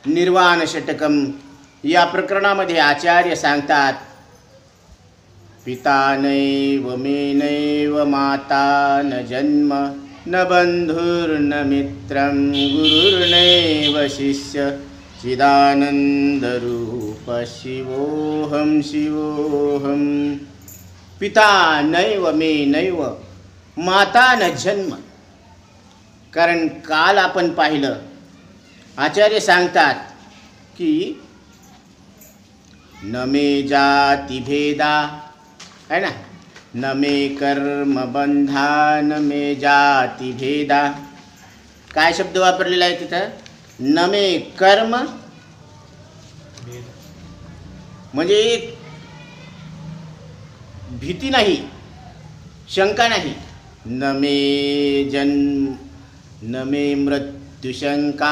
निर्वाण षटकम या प्रकरणामध्ये आचार्य सांगतात, पिता नैव मे नैव माता न जन्म न बंधुर्न मित्रं गुरुर्नैव शिष्य चिदानंद रूप शिवोहम शिवोहम. पिता नैव मे नैव माता न जन्म. कारण काल आपण पाहिलं, आचार्य सांगतात की न मे जाती भेदा है ना, न मे कर्म बंधा न मे जाती भेदा. काय शब्द वापरलेला आहे तिथं? न मे कर्म म्हणजे भीती नाही, शंका नाही. न मे जन्म न मे मृत्युशंका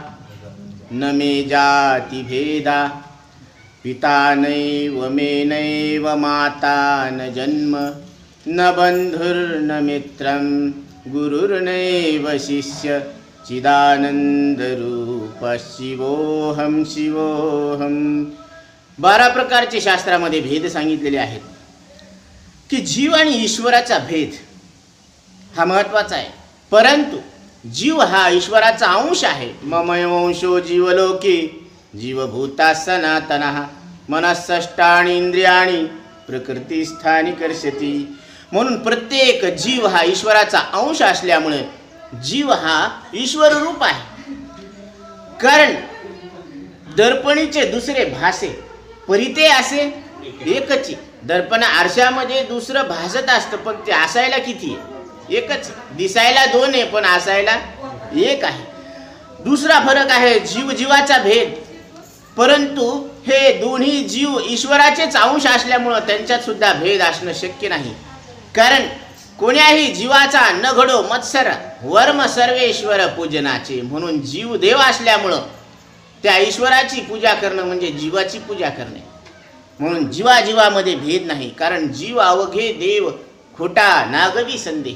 न मे जाति भेदा. पिता नैव मे नैव माता न जन्म न बंधुर्न मित्रं गुरुर्नैव शिष्य चिदानंद रूप शिवोहम शिवोहम. 12 प्रकारचे शास्त्रामध्ये भेद सांगितलेले आहेत की जीव आणि ईश्वराचा भेद हा महत्त्वाचा आहे. परंतु जीव हा ईश्वराचा अंश आहे. ममवंशो जीवलोके जीवभूता सनातनः मनःषष्ठाणि इंद्रियाणि प्रकृतिस्थानी कर्षति. म्हणून प्रत्येक जीव हा ईश्वराचा अंश असल्यामुळे जीव हा ईश्वर रूप आहे. कारण दर्पणीचे दुसरे भासे परिते असे एकच. दर्पण आरशामध्ये दुसरं भासत असतं, पण ते असायला किती आहे? एकच. दिसायला 2 आहे पण असायला 1 आहे. दुसरा फरक आहे जीव जीवाचा भेद. परंतु हे दोन्ही जीव ईश्वराचेच अंश असल्यामुळं त्यांच्यात सुद्धा भेद असणं शक्य नाही. कारण कोण्याही जीवाचा न घडो मत्सर वर्म सर्वेश्वर पूजनाचे. म्हणून जीव देव असल्यामुळं त्या ईश्वराची पूजा करणं म्हणजे जीवाची पूजा करणे. म्हणून जीवाजीवामध्ये भेद नाही. कारण जीव अवघे देव खोटा नागवी संदेह.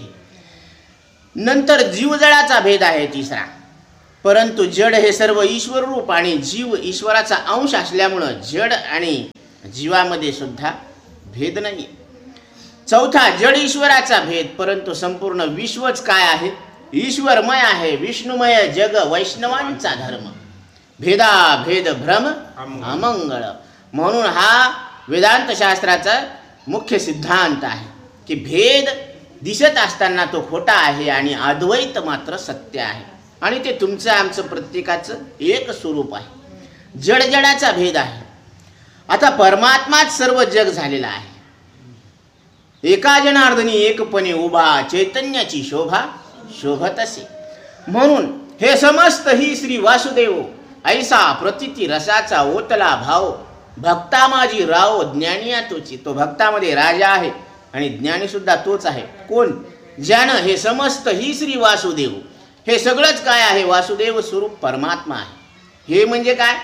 नंतर जीवजडाचा भेद आहे तिसरा. परंतु जड हे सर्व ईश्वर रूप आणि जीव ईश्वराचा अंश असल्यामुळं जड आणि जीवामध्ये सुद्धा भेद नाही. चौथा जड ईश्वराचा भेद. परंतु संपूर्ण विश्वच काय आहे? ईश्वरमय आहे. विष्णुमय जग वैष्णवांचा धर्म. भेदा भेद भ्रम अमंगळ. म्हणून हा वेदांत शास्त्राचा मुख्य सिद्धांत आहे की भेद दिसत असताना तो खोटा आहे आणि अद्वैत मात्र सत्य आहे. आणि ते तुमचं आमचं प्रत्येकाचं एक स्वरूप आहे. जडजडाचा भेद आहे. आता परमात्माच सर्व जग झालेला आहे. एका जनार्दनी एकपणे उभा चैतन्याची शोभा शोभत असे. म्हणून हे समस्त ही श्री वासुदेव ऐसा प्रतीती रसाचा ओतला भाव भक्ता माझी राव ज्ञानिया तोची. तो भक्तामध्ये राजा आहे आणि ज्ञानी सुद्धा तोच आहे. कोण? ज्यानं हे समस्त ही श्री वासुदेव, हे सगळंच काय आहे? वासुदेव स्वरूप परमात्मा आहे. हे म्हणजे काय?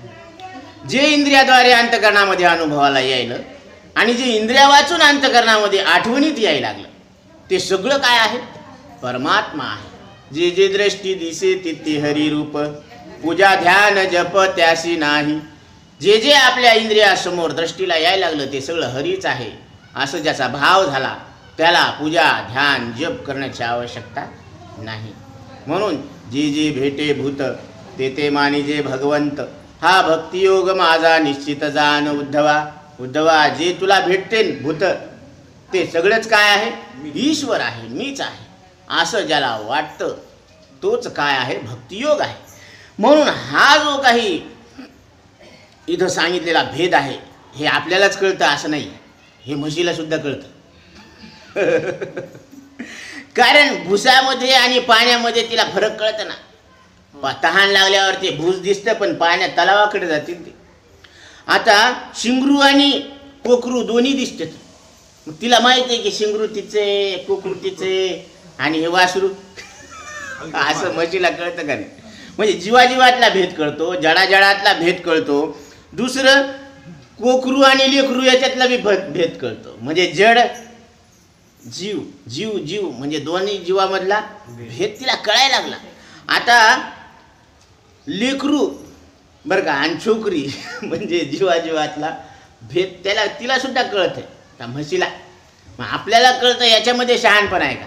जे इंद्रियाद्वारे अंतकरणामध्ये अनुभवाला यायलं आणि जे इंद्रिया वाचून अंतकरणामध्ये आठवणीत यायला लागलं, ते सगळं काय आहे? परमात्मा आहे. जे जे दृष्टी दिसे तिथे हरिरूप पूजा ध्यान जप त्यासी नाही. जे जे आपल्या इंद्रियासमोर दृष्टीला यायला लागलं ते सगळं हरीच आहे असं ज्याचा भाव झाला त्याला पूजा ध्यान जप करण्याची आवश्यकता नाही. म्हणून जे जे भेटे भूत ते ते मानिजे भगवंत. हा भक्तियोग माझा निश्चित जाण उद्धवा. उद्धवा जे तुला भेटते भूत ते सगळंच काय आहे? ईश्वर आहे, मीच आहे असं ज्याला वाटतं तोच काय आहे? भक्तियोग आहे. म्हणून हा जो काही इथं सांगितलेला भेद आहे हे आपल्यालाच कळतं असं नाही, हे म्हशीला सुद्धा कळतं. कारण भुसामध्ये आणि पाण्यामध्ये तिला फरक कळतं ना. तहान लागल्यावर ते भूस दिसतं पण पाण्यात तलावाकडे जातील ते. आता शिंगरू आणि कोकरू दोन्ही दिसतात. मग तिला माहिती आहे की शिंगरू तिचे कोकरू तिचे आणि हे वासरू असं म्हशीला कळतं का नाही? म्हणजे जीवाजीवातला भेद कळतो, जडाजडातला भेद कळतो. दुसरं कोकरू आणि लेकरू याच्यातला बी भेद कळतो. म्हणजे जड जीव जीव जीव म्हणजे दोन्ही जीवामधला भेद तिला कळायला लागला. आता लेकरू बरं का. आणि छोकरी म्हणजे जीवाजीवातला भेद त्याला तिला सुद्धा कळत आहे का म्हशीला. मग आपल्याला कळतं याच्यामध्ये शहाणपण आहे का.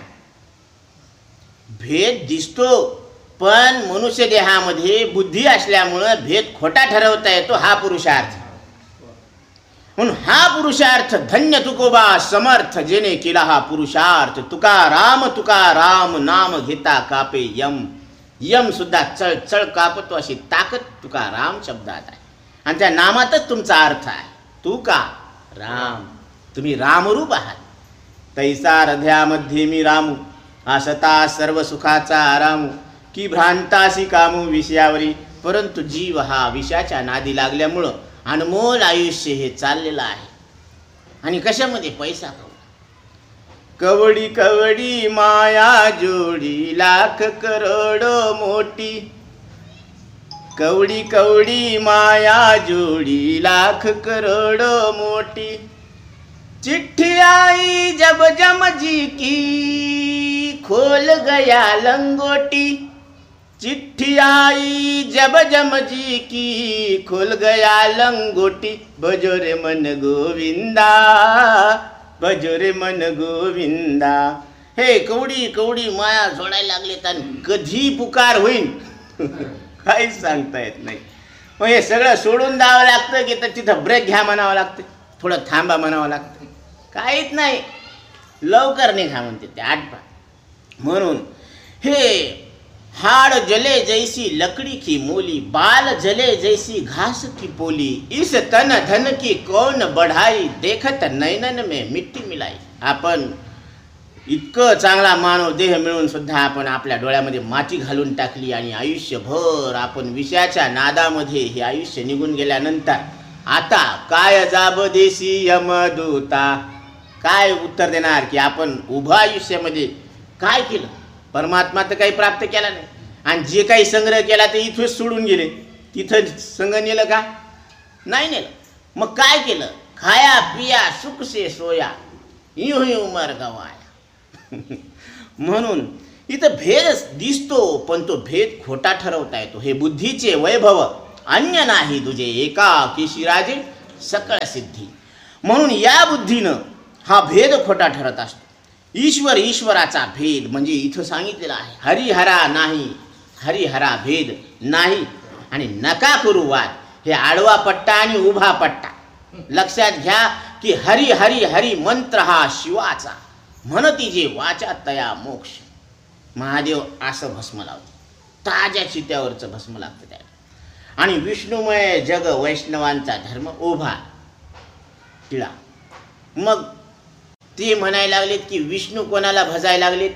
भेद दिसतो पण मनुष्य देहामध्ये बुद्धी असल्यामुळं भेद खोटा ठरवता येतो. हा पुरुषार्थ. म्हणून हा पुरुषार्थ धन्य तुकोबा समर्थ जेने केला हा पुरुषार्थ. तुकाराम नाम घेता कापे यम. यम सुद्धा चळ चळ कापतो अशी ताकद तुकाराम शब्दात आहे. आणि त्या नामातच तुमचा अर्थ आहे. तुका राम, तुम्ही रामरूप आहात. तैसा हृदयामध्ये मी रामू आसता सर्व सुखाचा आरामू. की भ्रांतासी कामू विषयावरी. परंतु जीव हा विषयाच्या नादी लागल्यामुळं अनमोल आयुष्य हे चाललेलं आहे. आणि कशामध्ये पैसा. कवडी कवडी माया जोडी लाख करोडो मोठी. कवडी कवडी माया जोडी लाख करोडो मोठी. चिट्ठी आई जब जमजी की खोल गया लंगोटी. चिट्ठी आई जब जमजी की खोल गया लंगोटी. बजो रे मन गोविंदा बजो रे मन गोविंदा. हे कवडी कवडी माया जोडायला लागलेत आणि कधी पुकार होईल काहीच सांगता येत नाही. मग हे सगळं सोडून द्यावं लागतं की तर तिथं ब्रेक घ्या म्हणावं लागतं, थोडं थांबा म्हणावं लागतं. काहीच नाही, लवकर निघा म्हणते ते आटपा. म्हणून हे हाड़ जले जैसी लकड़ी की मोली. बाल जले जैसी घास की पोली. इस तन धन की कौन बढ़ाई. देखत नैनन में मिट्टी मिलाई. आपण इतकं चांगला मानव देह मिळून सुद्धा आपण आपल्या डोळ्यामध्ये माती घालून टाकली आणि आयुष्यभर आपण विषयाच्या नादामध्ये हे आयुष्य निघून गेल्यानंतर आता काय जाब देशी यमदूता. काय उत्तर देणार की आपण उभं आयुष्यामध्ये काय केलं. परमात्मा तर काही प्राप्त केला नाही आणि जे काही संग्रह केला ते इथंच सोडून गेले. तिथं संग नेलं का नाही नेलं. मग काय केलं. खाया पिया सुख से सोया यूं ही उमर गवाया. म्हणून इथं भेद दिसतो पण तो भेद खोटा ठरवता येतो. हे बुद्धीचे वैभव अन्य नाही तुझे एकाकी शिराजे सकळ सिद्धी. म्हणून या बुद्धीनं हा भेद खोटा ठरत असतो. ईश्वर ईश्वराचा भेद म्हणजे इथं सांगितलेला आहे. हरिहरा नाही, हरिहरा भेद नाही. आणि नका करू वाद. हे आडवा पट्टा आणि उभा पट्टा लक्षात घ्या की हरी हरी हरी मंत्र हा शिवाचा. म्हणती जे वाचा तया मोक्ष. महादेव असं भस्म लावतो. ताज्या चित्यावरचं भस्म लागतं त्याला. आणि विष्णुमय जग वैष्णवांचा धर्म उभा टिळा. मग ते म्हणायला लागलेत की विष्णू कोणाला भजायला लागलेत.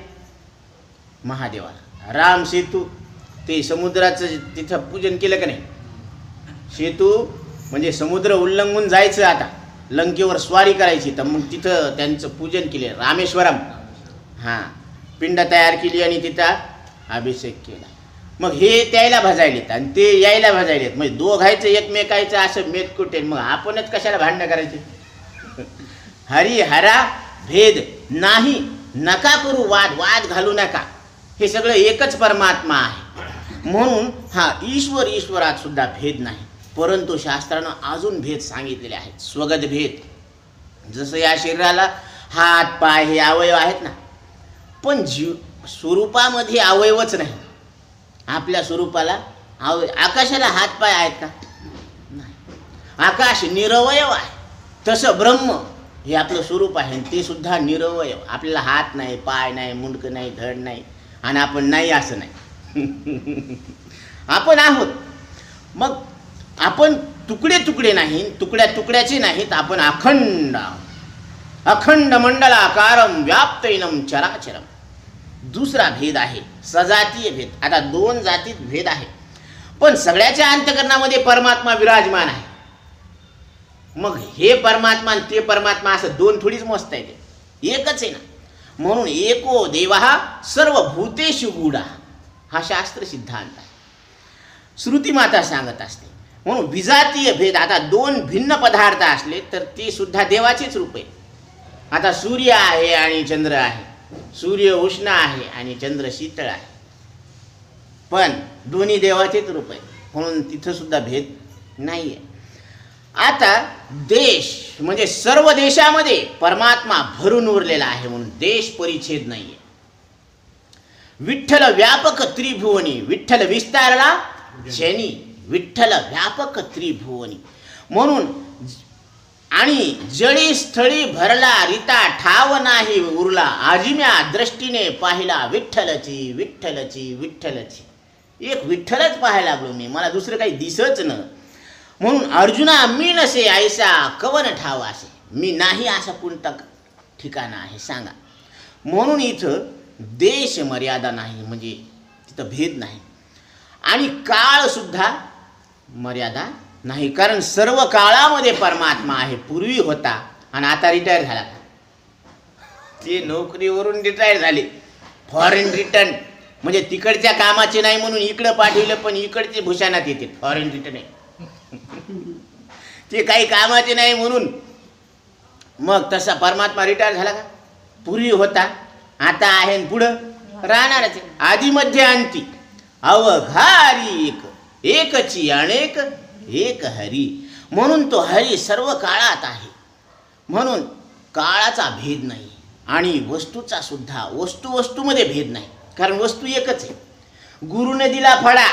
महादेवाला. राम सेतू ते समुद्राचं तिथं पूजन केलं का नाही. सेतू म्हणजे समुद्र उल्लंघून जायचं आता लंकेवर स्वारी करायची. तर मग तिथं त्यांचं पूजन केले रामेश्वरम. हां पिंड तयार केली आणि तिथं अभिषेक केला. मग हे त्याला भजायलेत आणि ते यायला भजायलेत. म्हणजे दोघायचं एकमेकायचं असं मेत कुठे. मग आपणच कशाला भांडणं करायचे. हरिहरा भेद नाही. नका करू वाद. वाद घालू नका. हे सगळं एकच परमात्मा आहे. म्हणून हा ईश्वर ईश्वरात सुद्धा भेद नाही. परंतु शास्त्रानं अजून भेद सांगितलेले आहेत. स्वगत भेद. जसं या शरीराला हात पाय हे अवयव आहेत ना, पण स्वरूपामध्ये अवयवच नाही. आपल्या स्वरूपाला आकाशाला हात पाय आहेत का नाही. आकाश निरवयव आहे. तसं ब्रह्म हे आपलं स्वरूप आहे ते सुद्धा निरवयव. आपल्याला हात नाही, पाय नाही, मुंडकं नाही, धड नाही आणि आपण नाही असं नाही. आपण आहोत. मग आपण तुकडे तुकडे नाही, तुकड्या तुकड्याचे नाहीत. आपण अखंड अखंड मंडलाकारम व्याप्तैनम चराचरम. दुसरा भेद आहे सजातीय भेद. आता दोन जातीत भेद आहे पण सगळ्याच्या अंतःकरणामध्ये परमात्मा विराजमान आहे. मग हे परमात्मा आणि ते परमात्मा असं दोन थोडीच मोजता येते. एकच आहे ना. म्हणून एको देवहा सर्व भूतेषु गूढा हा शास्त्र सिद्धांत आहे. श्रुती माता सांगत असते. म्हणून विजातीय भेद. आता दोन भिन्न पदार्थ असले तर ते सुद्धा देवाचेच रूप आहे. आता सूर्य आहे आणि चंद्र आहे. सूर्य उष्ण आहे आणि चंद्र शीतळ आहे. पण दोन्ही देवाचेच रूप आहे. म्हणून तिथं सुद्धा भेद नाही आहे. आता देश म्हणजे सर्व देशामध्ये परमात्मा भरून उरलेला आहे म्हणून देश परिच्छेद नाही आहे. विठ्ठल व्यापक त्रिभुवनी, विठ्ठल विस्तारला जनी, विठ्ठल व्यापक त्रिभुवनी म्हणून. आणि जळी स्थळी भरला रीता ठाव नाही उरला, आजिम्या दृष्टीने पाहिला विठ्ठलची विठ्ठलची विठ्ठलची. एक विठ्ठलच पाहायला लागलो मी, मला दुसरं काही दिसच न. म्हणून अर्जुना मी नसे ऐसा कवन ठाव असे, मी नाही असा कोणता ठिकाण आहे सांगा. म्हणून इथं देश मर्यादा नाही म्हणजे तिथं भेद नाही. आणि काळ सुद्धा मर्यादा नाही, कारण सर्व काळामध्ये परमात्मा आहे. पूर्वी होता आणि आता रिटायर झाला. ते नोकरीवरून रिटायर झाले, फॉरेन रिटर्न म्हणजे तिकडच्या कामाचे नाही म्हणून इकडं पाठवलं, पण इकडचे भूषणात येते फॉरेन रिटर्न आहे. ते काही कामाचे नाही म्हणून मग तसा परमात्मा रिटायर झाला का? पूर्वी होता, आता आहे आणि पुढं राहणारच. आधी मध्ये अंती अवघारी एक, एकची अनेक एक हरी. म्हणून तो हरी सर्व काळात आहे, म्हणून काळाचा भेद नाही. आणि वस्तूचा सुद्धा वस्तूमध्ये भेद नाही, कारण वस्तू एकच आहे. गुरुने दिला फळा,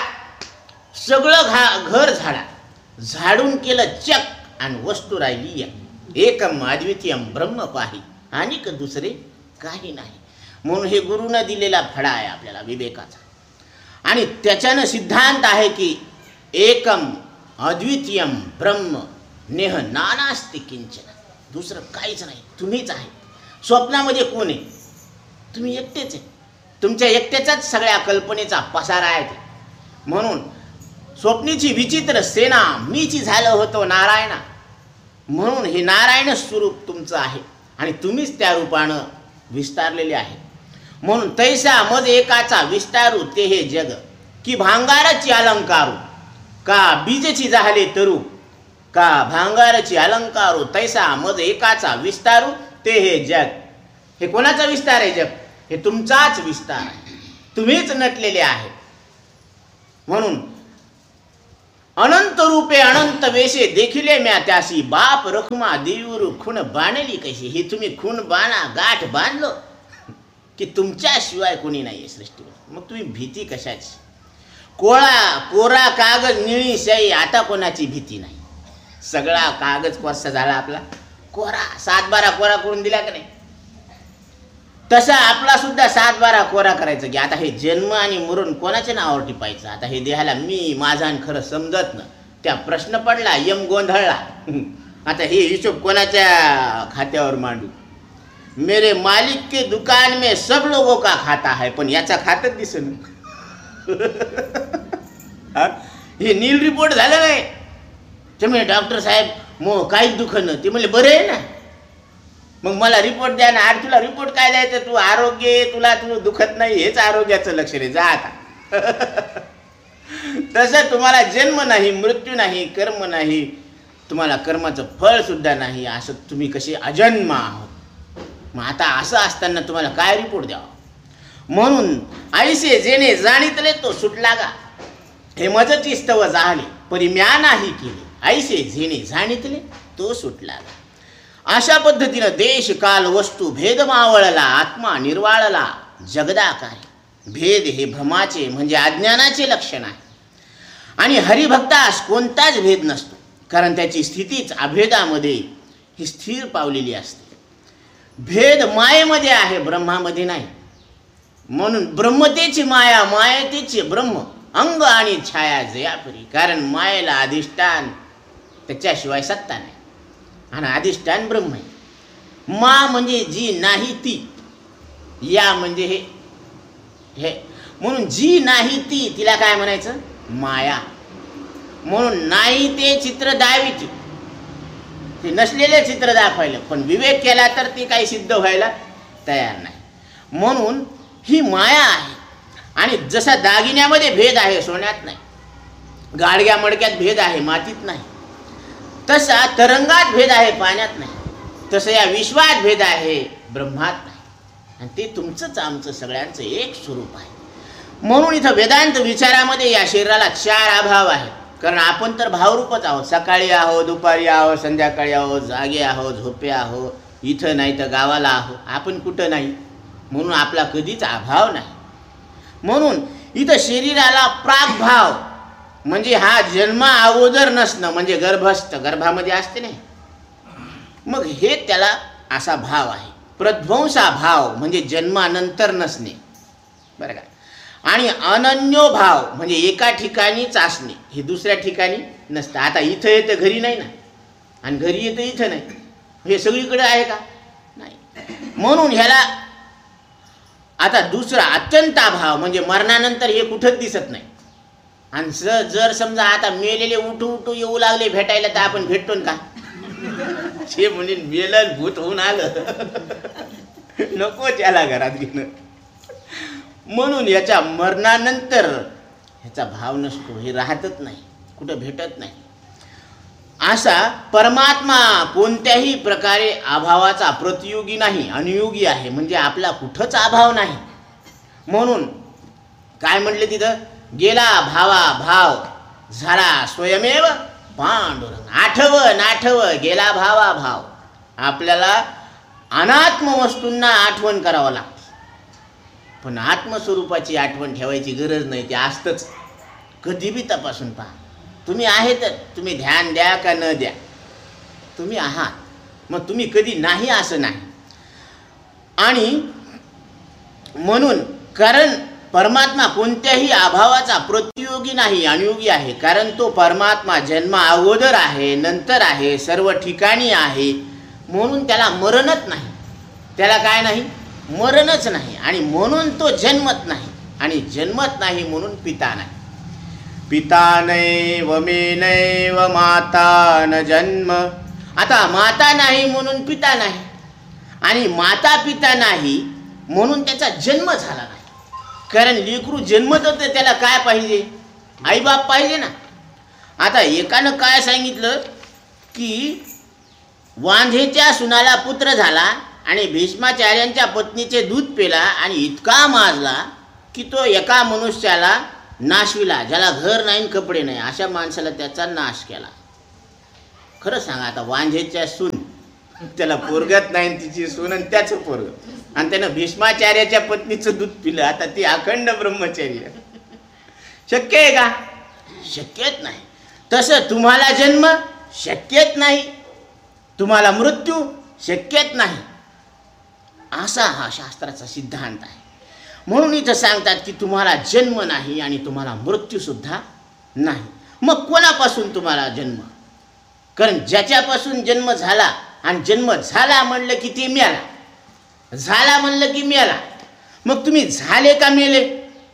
सगळं घर झाडा, झाडून केलं चक आणि वस्तू राहिली एकम अद्वितीयम ब्रह्म पाही, आणि दुसरे काही नाही. म्हणून हे गुरुनं दिलेला फळा आहे आपल्याला विवेकाचा. आणि त्याच्यानं सिद्धांत आहे की एकम अद्वितीयम ब्रह्म नेह नानास्ति किंचन, दुसरं काहीच नाही, तुम्हीच आहे. स्वप्नामध्ये कोण आहे? तुम्ही एकटेच आहे. तुमच्या एकट्याचाच सगळ्या कल्पनेचा पसारा आहे. म्हणून स्वप्नीची विचित्र सेना मीची झालं होतो नारायणा. म्हणून हे नारायण स्वरूप तुमचं आहे आणि तुम्हीच त्या रूपानं विस्तारलेले आहे. म्हणून तैसा मज एकाचा विस्तारू ते हे जग, की भांगाराची अलंकारू का बीजची झाले तरू, का भांगाराची अलंकारू तैसा मज एकाचा विस्तारू ते हे जग. हे कोणाचा विस्तार आहे? जग हे तुमचाच विस्तार आहे, तुम्हीच नटलेले आहे. म्हणून अनंत रूपे अनंत वेशे देखिले म्या त्याशी, बाप रखुमा देऊर खून बाणली कशी. हे तुम्ही खून बाणा गाठ बांधलो की तुमच्याशिवाय कोणी नाही आहे सृष्टीवर, मग तुम्ही भीती कशाची? कोरा कागद निळी शाई, आता कोणाची भीती नाही. सगळा कागद कोसा झाला आपला कोरा, 7/12 कोरा करून दिला का नाही? तसा आपला सुद्धा 7/12 कोरा करायचं की आता हे जन्म आणि मरण कोणाच्या नावावर टिपायचं. आता हे देहाला मी माझा आणि खरं समजत ना, त्या प्रश्न पडला, यम गोंधळला. आता हे हिशोब कोणाच्या खात्यावर मांडू? मेरे मालिक के दुकान में सब लोगों का खाता है, पण याचा खातच दिसेल. हे नील रिपोर्ट झालं नाही. ते म्हणजे डॉक्टर साहेब मग काहीच दुखणं. ते म्हणले बरं आहे ना, मग मला रिपोर्ट द्या ना. अरे तुला रिपोर्ट काय द्यायचं? तू आरोग्य, तुला दुखत नाही, हेच आरोग्याचं लक्षण आहे, जा आता. तसं तुम्हाला जन्म नाही, मृत्यू नाही, कर्म नाही, तुम्हाला कर्माचं फळ सुद्धा नाही, असं तुम्ही कसे अजन्म आहोत. मग आता असं असताना तुम्हाला काय रिपोर्ट द्यावा? म्हणून ऐसे जेणे जाणितले तो सुटला गा, हे मजची स्तव झाले परी म्या नाही केले, ऐसे जेणे जाणितले तो सुटला गा. अशा पद्धतीनं देश काल वस्तू भेद मावळला, आत्मा निर्वाळला जगदाकार. भेद हे भ्रमाचे म्हणजे अज्ञानाचे लक्षण आहे. आणि हरिभक्तास कोणताच भेद नसतो, कारण त्याची स्थितीच अभेदामध्ये ही स्थिर पावलेली असते. भेद मायेमध्ये आहे, ब्रह्मामध्ये नाही. म्हणून ब्रह्मतेची माया, मायतेची ब्रह्म, अंग आणि छाया जयापरी. कारण मायेला अधिष्ठान त्याच्याशिवाय सत्ता नाही आणि अधिष्ठान ब्रह्म आहे. मा म्हणजे जी नाही ती, या म्हणजे हे. म्हणून जी नाही ती, तिला काय म्हणायचं? माया. म्हणून नाही ते चित्र दाविती, ते नसलेले चित्र दाखवायला, पण विवेक केला तर ते काही सिद्ध व्हायला तयार नाही. म्हणून ही माया आहे. आणि जसा दागिन्यामध्ये भेद आहे, सोन्यात नाही, गाडग्या मडक्यात भेद आहे, मातीत नाही, तसा तरंगात भेद आहे, पाण्यात नाही, तसं या विश्वात भेद आहे, ब्रह्मात नाही. आणि ते तुमचंच आमचं सगळ्यांचं एक स्वरूप आहे. म्हणून इथं वेदांत विचारामध्ये या शरीराला 4 अभाव आहेत. कारण आपण तर भावरूपच आहोत. सकाळी आहोत, दुपारी आहोत, संध्याकाळी आहोत, जागे आहोत, झोपे आहोत, इथं नाही तर गावाला आहोत. आपण कुठं नाही, म्हणून आपला कधीच अभाव नाही. म्हणून इथं शरीराला प्रागभाव म्हणजे हा जन्मा अगोदर नसणं, म्हणजे गर्भस्थ, गर्भामध्ये असते नाही, मग हे त्याला असा भाव आहे. प्रध्वंसा भाव म्हणजे जन्मानंतर नसणे, बरं का. आणि अनन्यो भाव म्हणजे एका ठिकाणीच असणे, हे दुसऱ्या ठिकाणी नसतं. आता इथं येतं घरी नाही ना, आणि घरी येतं इथं नाही, हे सगळीकडे आहे का, नाही. म्हणून ह्याला आता दुसरा अत्यंता भाव म्हणजे मरणानंतर हे कुठंच दिसत नाही. आणि जर समजा आता मेलेले उठू येऊ लागले भेटायला, तर आपण भेटतो का? हे म्हणजे मेलं भूत होऊन आलं नको त्याला घरात घेणं. म्हणून याच्या मरणानंतर ह्याचा भाव नसतो, हे राहतच नाही, कुठं भेटत नाही. असा परमात्मा कोणत्याही प्रकारे अभावाचा प्रतियोगी नाही, अनुयोगी आहे. म्हणजे आपला कुठंच अभाव नाही. म्हणून काय म्हटले तिथं, गेला भावा भाव, झाला स्वयमेव पांडुरंग. आठवण गेला भावा भाव. आपल्याला अनात्म वस्तूंना आठवण करावं लागतं, पण आत्मस्वरूपाची आठवण ठेवायची गरज नाही. ते असतंच, कधी बी तपासून पहा. तुम्ही आहेतच, तुम्ही ध्यान द्या का न द्या, तुम्ही आहात. मग तुम्ही कधी नाही असं नाही. आणि म्हणून कारण परमात्मा कोणत्याही अभावाचा प्रतियोगी नाही, अनुयोगी आहे. कारण तो परमात्मा जन्मा अगोदर आहे, नंतर आहे, सर्व ठिकाणी आहे. म्हणून त्याला मरणच नाही, त्याला काय नाही, मरणच नाही. आणि म्हणून तो जन्मत नाही, आणि जन्मत नाही म्हणून पिता नाही. पिता नैव मे नैव माता न जन्म. आता माता नाही म्हणून पिता नाही, आणि माता पिता नाही म्हणून त्याचा जन्म झाला नाही. कारण लेकरू जन्मत होतं, त्याला काय पाहिजे, आईबाप पाहिजे ना. आता एकानं काय सांगितलं की वांझेच्या सुनाला पुत्र झाला आणि भीष्माचार्यांच्या पत्नीचे दूध पेला आणि इतका माजला की तो एका मनुष्याला नाशविला, ज्याला घर नाही कपडे नाही, अशा माणसाला त्याचा नाश केला. खरं सांगा, आता वांझेच्या सून, त्याला पोरगत नाही, तिची सून आणि त्याचं पोरग, आणि त्यानं भीष्माचार्याच्या पत्नीचं दूध पिलं. आता ती अखंड ब्रह्मचर्य शक्य आहे का? शक्यच नाही. तसं तुम्हाला जन्म शक्यच नाही, तुम्हाला मृत्यू शक्यच नाही. असा हा शास्त्राचा सिद्धांत आहे. म्हणून इथं सांगतात की तुम्हाला जन्म नाही आणि तुम्हाला मृत्यू सुद्धा नाही. मग कोणापासून तुम्हाला जन्म? कारण ज्याच्यापासून जन्म झाला, आणि जन्म झाला म्हणलं की ते मेला, झाला म्हणलं की मेला. मग तुम्ही झाले का मेले?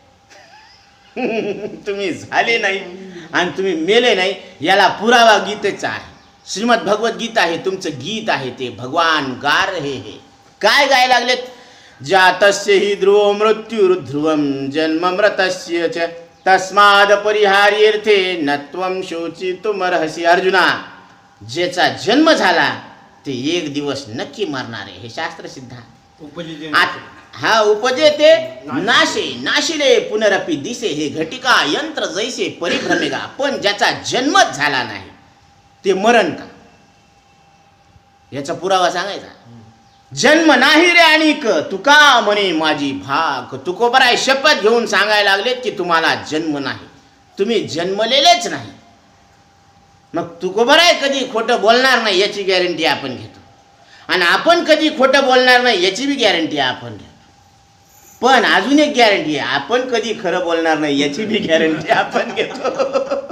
तुम्ही झाले नाही आणि तुम्ही मेले नाही, याला पुरावा गीतेचा आहे. श्रीमद भगवद्गीता हे तुमचं गीत आहे. ते भगवान गार हे काय गाय लागलेत, जातस्य हि ध्रुव मृत्यू ध्रुवम जन्म मृतस्य च तस्माद परिहार्यर्थे नत्वम शोचितुमर्हसि. अर्जुना, ज्याचा जन्म झाला ते एक दिवस नक्की मरणार आहे, हे शास्त्र सिद्धांत. हा उपजेते नाशे नाशिले पुनरपि दिसे, हे घटिका यंत्र जैसे परिभ्रमेगा. पण ज्याचा जन्मच झाला नाही ते मरण का? याचा पुरावा सांगायचा. जन्म नाही रे आणिक तुका म्हणे माझी भाग. तुकोबराय शपथ घेऊन सांगायला लागलेत की तुम्हाला जन्म नाही, तुम्ही जन्मलेलेच नाही. मग तुकोबराय कधी खोटं बोलणार नाही याची गॅरंटी आपण घेतो, आणि आपण कधी खोटं बोलणार नाही याची बी गॅरंटी आपण घेतो. पण अजून एक गॅरंटी आहे, आपण कधी खरं बोलणार नाही याची बी गॅरंटी आपण घेतो.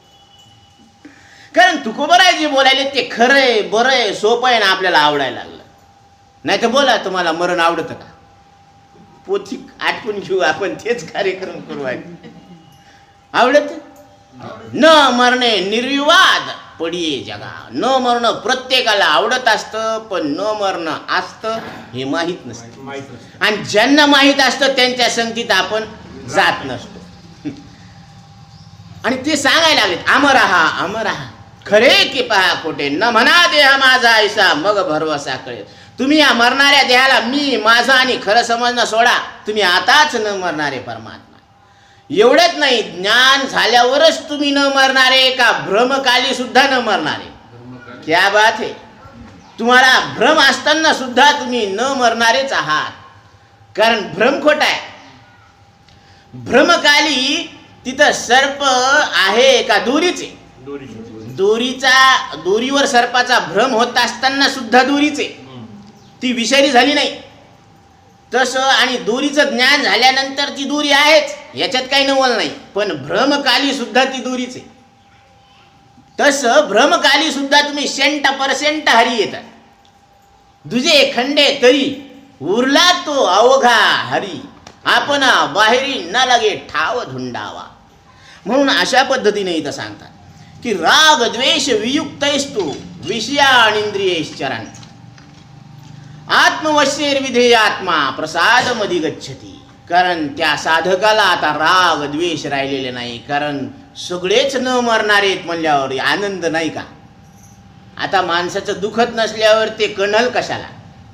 कारण तुकोबराय जे बोलायले ते खरं आहे, बरं आहे, सोपं आहे, ना आपल्याला आवडायला लागलं. नाही तर बोला, तुम्हाला मरण आवडतं का? पोथी आटपून घेऊ आपण, तेच कार्यक्रम करू. आवडत न मरणे निर्विवाद पडिये जगा. न मरणं प्रत्येकाला आवडत असतं, पण न मरणं असतं हे माहीत नसतं. आणि ज्यांना माहीत असतं त्यांच्या संगतीत आपण जात नसतो. आणि ते सांगायला लागलेत, अमरहा अमरहा, खरे की पहा खोटे, न म्हणा देह माझा ऐसा मग भरवसा कळेल. तुम्ही या मरणाऱ्या देहाला मी माझा आणि खरं समजणं सोडा, तुम्ही आताच न मरणारे परमात्मा. एवढंच नाही, ज्ञान झाल्यावरच तुम्ही न मरणारे का भ्रमकाली सुद्धा न मरणारे? क्या बात आहे. तुम्हाला भ्रम असताना सुद्धा तुम्ही न मरणारेच आहात, कारण भ्रम खोटा आहे. भ्रमकाली तिथं सर्प आहे का दोरीचे? दोरीवर सर्पाचा भ्रम होत असताना सुद्धा दोरीचे, ती विषारी झाली नाही. तसं आणि दोरीचं ज्ञान झाल्यानंतर ती दोरी आहेच, याच्यात काही नवल नाही, पण भ्रमकाली सुद्धा ती दोरीच आहे. तसं भ्रमकाली सुद्धा तुम्ही 100% हरी येतात. दुजे खंडे तरी उरला तो अवघा हरी, आपण बाहेरी न लागे ठाव धुंडावा. म्हणून अशा पद्धतीने इथं सांगतात की राग द्वेष वियुक्तैस्तु विषयानिंद्रियैश्चरन् आत्मवश्यैर्विधेय आत्मा प्रसाद मधी गच्छती. कारण त्या साधकाला आता राग द्वेष राहिलेले नाही, कारण सगळेच न मरणारेत म्हणल्यावर आनंद नाही का? आता माणसाचं दुखत नसल्यावर ते कणल कशाला?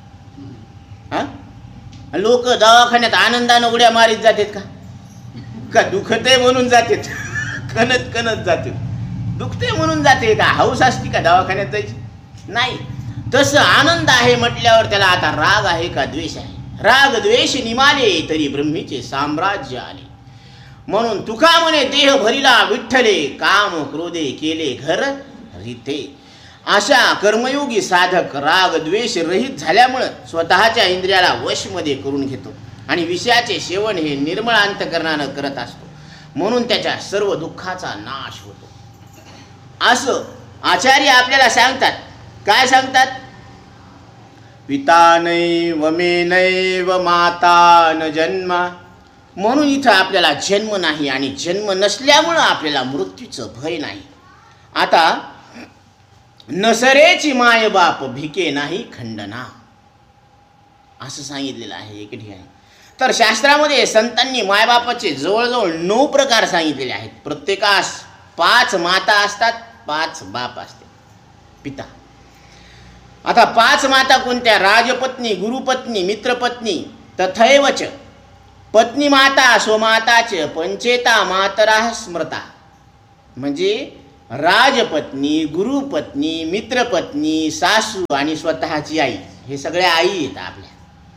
लोक दवाखान्यात आनंदानं उड्या मारीत जातात का दुखते म्हणून जातात? कणत कणत जाते, दुखते म्हणून जाते का? हौस असती का दवाखान्यात जायची? नाही. तसं आनंद आहे म्हटल्यावर त्याला आता राग आहे का द्वेष आहे? राग द्वेष निमाले तरी ब्रह्मीचे साम्राज्य आले. म्हणून तुका म्हणे देह भरिला विठ्ठले, काम क्रोधे केले घर रिते. अशा कर्मयोगी साधक राग द्वेष रहित झाल्यामुळं स्वतःच्या इंद्रियाला वशमध्ये करून घेतो आणि विषयाचे सेवन हे निर्मळ अंतकरणानं करत असतो. म्हणून त्याच्या सर्व दुःखाचा नाश होतो. असं आचार्य आपल्याला सांगतात. काय सांगतात? पिता नैव मे नैव माता न जन्मा. म्हणून इथं आपल्याला जन्म नाही आणि जन्म नसल्यामुळं आपल्याला मृत्यूचं भय नाही. आता नसरेची माय बाप भिके नाही खंडना, असं सांगितलेलं आहे एक ठिकाणी. तर शास्त्रामध्ये संतांनी मायबापाचे जवळजवळ 9 प्रकार सांगितलेले आहेत. प्रत्येकास 5 माता असतात, 5 बाप असते, पिता. आता 5 माता कोणत्या? राजपत्नी, गुरुपत्नी, मित्रपत्नी, तथैवच पत्नी माता स्वमाताच पंचेता मातरा स्मृता. म्हणजे राजपत्नी, गुरुपत्नी, मित्रपत्नी, सासू आणि स्वतःची आई, हे सगळ्या आई आहेत आपल्या.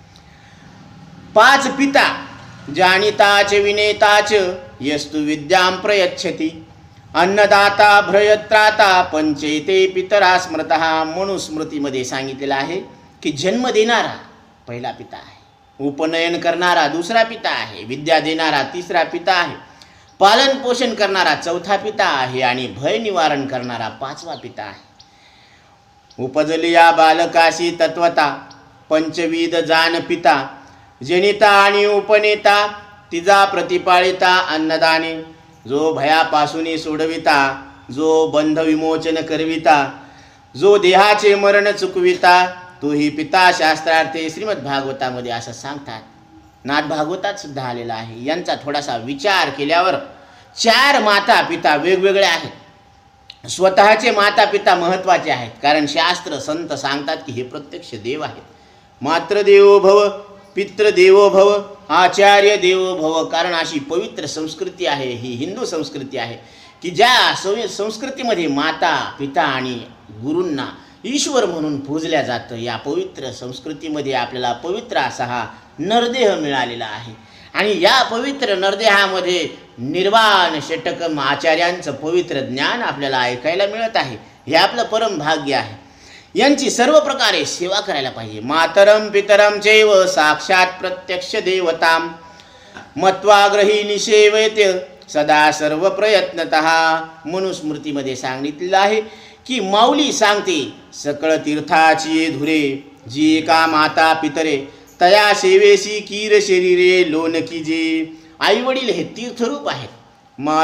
5 पिता, जानिताच विनेताच यस्तु विद्यां प्रयच्छति अन्नदाता भ्रयत्राता पंचेते पितरा स्मृतः. म्हणून स्मृतीमध्ये सांगितलेलं आहे की जन्म देणारा पहिला पिता आहे, उपनयन करणारा दुसरा पिता आहे, विद्या देणारा तिसरा पिता आहे, पालन पोषण करणारा चौथा पिता आहे आणि भय निवारण करणारा 5वा पिता आहे. उपजलिया बालकाशी तत्वता पंचविध जान पिता, जनिता आणि उपनेता तिजा प्रतिपाळिता अन्नदाने. जो भयापासून सोडविता, जो बंध विमोचन करविता, जो देहाचे मरण चुकविता, तोही पिता. शास्त्रार्थे श्रीमद भागवतामध्ये असं सांगतात. नाथ भागवतात सुद्धा आलेला आहे. यांचा थोडासा विचार केल्यावर 4 माता पिता वेगवेगळे आहेत. स्वतःचे माता पिता महत्त्वाचे आहेत, कारण शास्त्र संत सांगतात की हे प्रत्यक्ष देव आहेत. मातृदेवो भव, पितृदेवो भव, आचार्य देवो भव. कारण अशी पवित्र संस्कृती आहे, ही हिंदू संस्कृती आहे की ज्या संस्कृतीमध्ये माता पिता आणि गुरूंना ईश्वर म्हणून पूजल्या जातं. या पवित्र संस्कृतीमध्ये आपल्याला पवित्र असा हा नरदेह मिळालेला आहे आणि या पवित्र नरदेहामध्ये निर्वाण षटकम आचार्यांचं पवित्र ज्ञान आपल्याला ऐकायला मिळत आहे. हे आपलं परम भाग्य आहे. यांची सर्व प्रकारे सेवा करायला पाहिजे. मातरम पितरम चैव साक्षात प्रत्यक्ष देवताम मत्वाग्रही निषेवते सदा सर्व प्रयत्नतः. मनुस्मृतीमध्ये सांगितलेलं आहे की माऊली सांगते सकळ तीर्थाची धुरे, जी एका माता पितरे तया सेवेसी कीर शरीरे लोन कीजे. आई वडील हे तीर्थरूप आहेत.